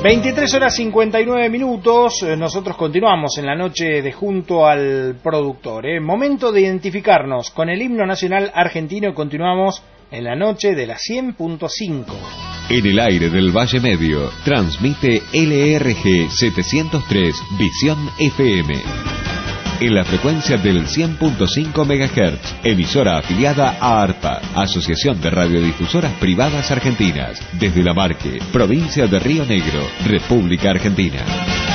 23 horas 59 minutos, nosotros continuamos en la noche de Junto al Productor. Momento de identificarnos con el himno nacional argentino y continuamos en la noche de la 100.5. En el aire del Valle Medio, transmite LRG 703 Visión FM. En la frecuencia del 100.5 MHz, emisora afiliada a ARPA, Asociación de Radiodifusoras Privadas Argentinas, desde La Marque, provincia de Río Negro, República Argentina.